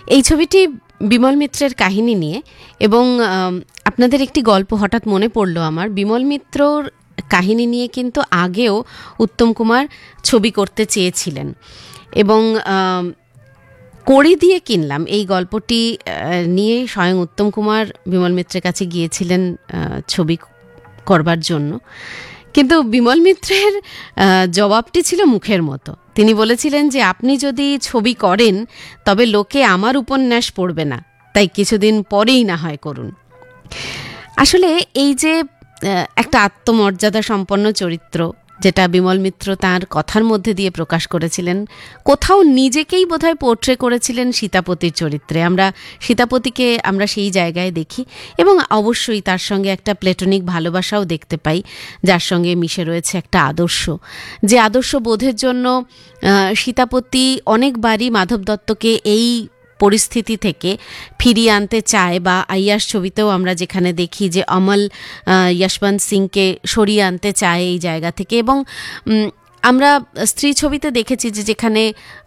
এই ছবিটি বিমল মিত্রের কাহিনী নিয়ে, এবং আপনাদের একটি গল্প হঠাৎ মনে পড়লো আমার। বিমল মিত্রর কাহিনী নিয়ে কিন্তু আগেও উত্তম কুমার ছবি করতে চেয়েছিলেন, এবং কড়ি দিয়ে কিনলাম এই গল্পটি নিয়ে স্বয়ং উত্তম কুমার বিমল মিত্রের কাছে গিয়েছিলেন ছবি করবার জন্য। কিন্তু বিমল মিত্রের জবাবটি ছিল মুখের মতো। তিনি বলেছিলেন যে আপনি যদি ছবি করেন তবে লোকে আমার উপন্যাস পড়বে না, তাই কিছুদিন পরেই না হয় করুন। আসলে এই যে একটা আত্মমর্যাদা সম্পন্ন চরিত্র, যেটা বিমল মিত্র তাঁর কথার মধ্যে দিয়ে প্রকাশ করেছিলেন, কোথাও নিজেকেই বোধহয় পোর্ট্রে করেছিলেন সীতাপতির চরিত্রে। আমরা সীতাপতিকে আমরা সেই জায়গায় দেখি, এবং অবশ্যই তার সঙ্গে একটা প্লেটোনিক ভালোবাসাও দেখতে পাই, যার সঙ্গে মিশে রয়েছে একটা আদর্শ, যে আদর্শ বোধের জন্য সীতাপতি অনেকবারই মাধব দত্তকে এই পরিস্থিতি থেকে ফিরিয়ে আনতে চায়, বা আইয়াস ছবিতেও আমরা যেখানে দেখি যে অমল যশবন্ত সিংকে সরিয়ে আনতে চায় এই জায়গা থেকে। এবং আমরা স্ত্রী ছবিতে দেখেছি যে যেখানে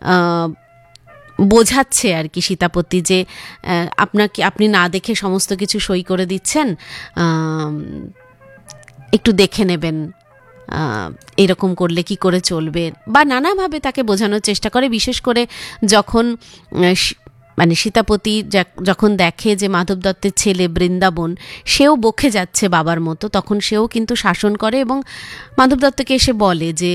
বোঝাচ্ছে আর কি সীতাপতি যে আপনি না দেখে সমস্ত কিছু সই করে দিচ্ছেন, একটু দেখে নেবেন, এরকম করলে কি করে চলবে, বা নানাভাবে তাকে বোঝানোর চেষ্টা করে। বিশেষ করে যখন সীতাপতি যখন দেখে যে মাধব দত্তের ছেলে বৃন্দাবন সেও বকে যাচ্ছে বাবার মতো, তখন সেও কিন্তু শাসন করে এবং মাধব দত্তকে এসে বলে যে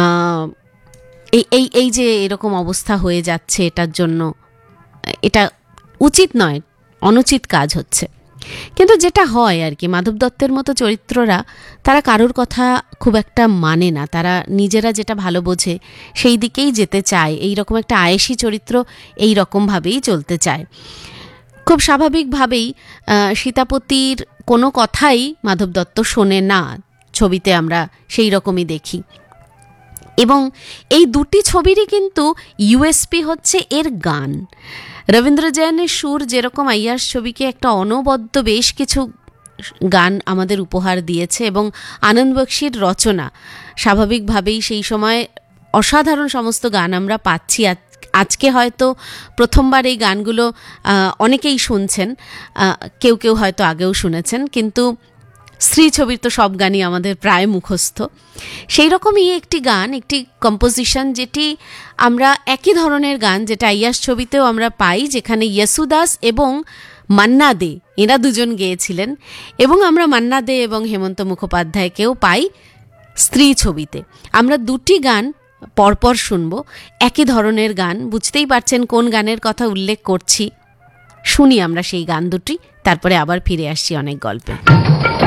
এই যে এরকম অবস্থা হয়ে যাচ্ছে, এটার জন্য এটা উচিত নয়, অনুচিত কাজ হচ্ছে। কিন্তু যেটা হয় আর কি, মাধব দত্তের মতো চরিত্ররা তারা কারোর কথা খুব একটা মানে না, তারা নিজেরা যেটা ভালো বোঝে সেই দিকেই যেতে চায়। এই রকম একটা আয়েশি চরিত্র এই রকমভাবেই চলতে চায়। খুব স্বাভাবিকভাবেই সীতাপতির কোনো কথাই মাধব দত্ত শোনে না, ছবিতে আমরা সেই রকমই দেখি। এবং এই দুটি ছবিরই কিন্তু ইউএসপি হচ্ছে এর গান। রবীন্দ্র জৈনের সুর যেরকম আইয়াস ছবিকে একটা অনবদ্য বেশ কিছু গান আমাদের উপহার দিয়েছে, এবং আনন্দ বক্সির রচনা, স্বাভাবিকভাবেই সেই সময় অসাধারণ সমস্ত গান আমরা পাচ্ছি। আজকে হয়তো প্রথমবার এই গানগুলো অনেকেই শুনছেন, কেউ কেউ হয়তো আগেও শুনেছেন, কিন্তু স্ত্রী ছবির তো সব গানই আমাদের প্রায় মুখস্থ। সেই রকমই একটি গান, একটি কম্পোজিশন, যেটি আমরা একই ধরনের গান যেটা আইয়াস ছবিতেও আমরা পাই, যেখানে ইয়েসুদাস এবং মান্না দে এরা দুজন গেয়েছিলেন, এবং আমরা মান্না দে এবং হেমন্ত মুখোপাধ্যায়কেও পাই স্ত্রী ছবিতে। আমরা দুটি গান পরপর শুনবো, একই ধরনের গান। বুঝতেই পারছেন কোন গানের কথা উল্লেখ করছি। শুনি আমরা সেই গান দুটি, তারপরে আবার ফিরে আসছি অনেক গল্পে।